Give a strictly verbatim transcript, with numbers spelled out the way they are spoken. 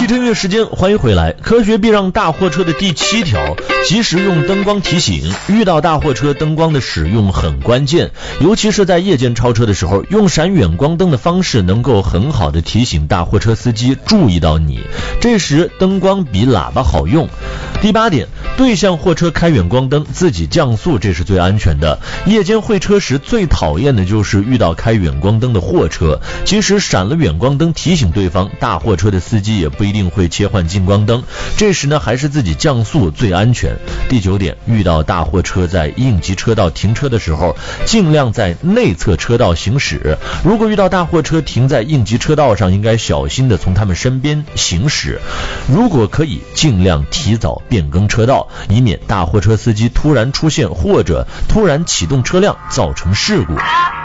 正月时间，欢迎回来。科学避让大货车的第七条，及时用灯光提醒。遇到大货车，灯光的使用很关键，尤其是在夜间超车的时候，用闪远光灯的方式能够很好的提醒大货车司机注意到你，这时灯光比喇叭好用。第八点，对向货车开远光灯，自己降速，这是最安全的。夜间会车时最讨厌的就是遇到开远光灯的货车，即使闪了远光灯提醒对方，大货车的司机也不一定会切换近光灯，这时呢还是自己降速最安全。第九点，遇到大货车在应急车道停车的时候，尽量在内侧车道行驶。如果遇到大货车停在应急车道上，应该小心的从他们身边行驶，如果可以尽量提早变更车道，以免大货车司机突然出现或者突然启动车辆造成事故。